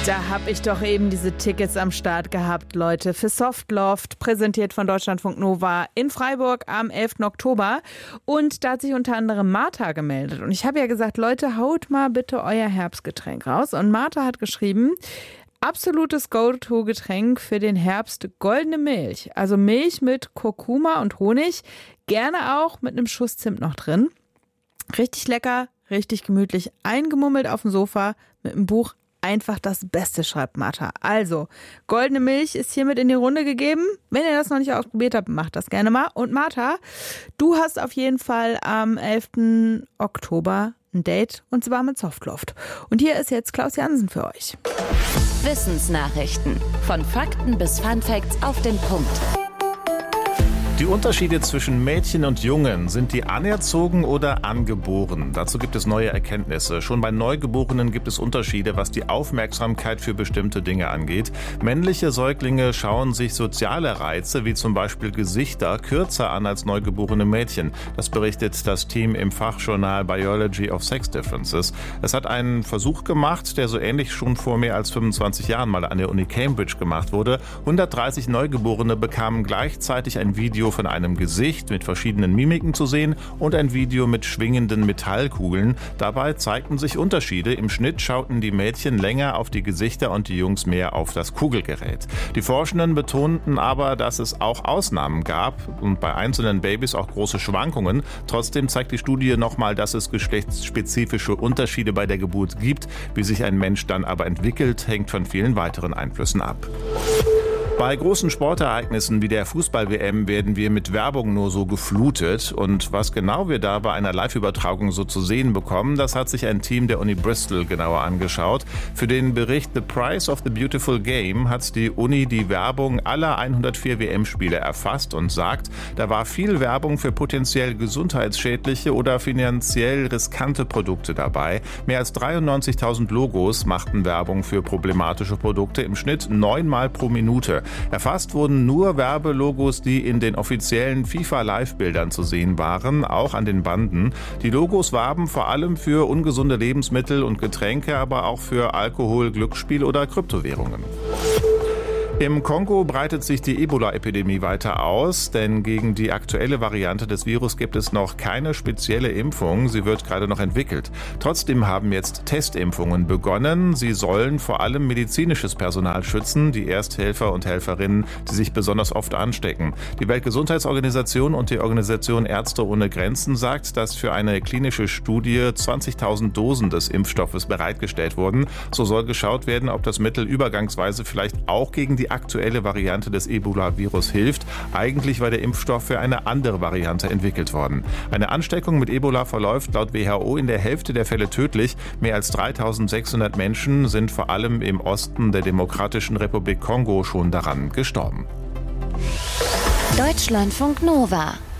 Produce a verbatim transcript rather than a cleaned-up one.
Da habe ich doch eben diese Tickets am Start gehabt, Leute, für Softloft, präsentiert von Deutschlandfunk Nova in Freiburg am elften Oktober. Und da hat sich unter anderem Martha gemeldet. Und ich habe ja gesagt, Leute, haut mal bitte euer Herbstgetränk raus. Und Martha hat geschrieben, absolutes Go-To-Getränk für den Herbst, goldene Milch. Also Milch mit Kurkuma und Honig, gerne auch mit einem Schuss Zimt noch drin. Richtig lecker, richtig gemütlich, eingemummelt auf dem Sofa mit einem Buch. Einfach das Beste, schreibt Martha. Also, goldene Milch ist hiermit in die Runde gegeben. Wenn ihr das noch nicht ausprobiert habt, macht das gerne mal. Und Martha, du hast auf jeden Fall am elften Oktober ein Date, und zwar mit Softloft. Und hier ist jetzt Klaus Jansen für euch. Wissensnachrichten. Von Fakten bis Funfacts auf den Punkt. Die Unterschiede zwischen Mädchen und Jungen, sind die anerzogen oder angeboren? Dazu gibt es neue Erkenntnisse. Schon bei Neugeborenen gibt es Unterschiede, was die Aufmerksamkeit für bestimmte Dinge angeht. Männliche Säuglinge schauen sich soziale Reize, wie zum Beispiel Gesichter, kürzer an als neugeborene Mädchen. Das berichtet das Team im Fachjournal Biology of Sex Differences. Es hat einen Versuch gemacht, der so ähnlich schon vor mehr als fünfundzwanzig Jahren mal an der Uni Cambridge gemacht wurde. hundertdreißig Neugeborene bekamen gleichzeitig ein Video von einem Gesicht mit verschiedenen Mimiken zu sehen und ein Video mit schwingenden Metallkugeln. Dabei zeigten sich Unterschiede. Im Schnitt schauten die Mädchen länger auf die Gesichter und die Jungs mehr auf das Kugelgerät. Die Forschenden betonten aber, dass es auch Ausnahmen gab und bei einzelnen Babys auch große Schwankungen. Trotzdem zeigt die Studie nochmal, dass es geschlechtsspezifische Unterschiede bei der Geburt gibt. Wie sich ein Mensch dann aber entwickelt, hängt von vielen weiteren Einflüssen ab. Bei großen Sportereignissen wie der Fußball-W M werden wir mit Werbung nur so geflutet. Und was genau wir da bei einer Live-Übertragung so zu sehen bekommen, das hat sich ein Team der Uni Bristol genauer angeschaut. Für den Bericht The Price of the Beautiful Game hat die Uni die Werbung aller hundertvier W M-Spiele erfasst und sagt, da war viel Werbung für potenziell gesundheitsschädliche oder finanziell riskante Produkte dabei. Mehr als dreiundneunzigtausend Logos machten Werbung für problematische Produkte, im Schnitt neunmal pro Minute. Erfasst wurden nur Werbelogos, die in den offiziellen FIFA-Live-Bildern zu sehen waren, auch an den Banden. Die Logos warben vor allem für ungesunde Lebensmittel und Getränke, aber auch für Alkohol, Glücksspiel oder Kryptowährungen. Im Kongo breitet sich die Ebola-Epidemie weiter aus, denn gegen die aktuelle Variante des Virus gibt es noch keine spezielle Impfung. Sie wird gerade noch entwickelt. Trotzdem haben jetzt Testimpfungen begonnen. Sie sollen vor allem medizinisches Personal schützen, die Ersthelfer und Helferinnen, die sich besonders oft anstecken. Die Weltgesundheitsorganisation und die Organisation Ärzte ohne Grenzen sagt, dass für eine klinische Studie zwanzigtausend Dosen des Impfstoffes bereitgestellt wurden. So soll geschaut werden, ob das Mittel übergangsweise vielleicht auch gegen die aktuelle Variante des Ebola-Virus hilft. Eigentlich war der Impfstoff für eine andere Variante entwickelt worden. Eine Ansteckung mit Ebola verläuft laut W H O in der Hälfte der Fälle tödlich. Mehr als dreitausendsechshundert Menschen sind vor allem im Osten der Demokratischen Republik Kongo schon daran gestorben. Deutschlandfunk Nova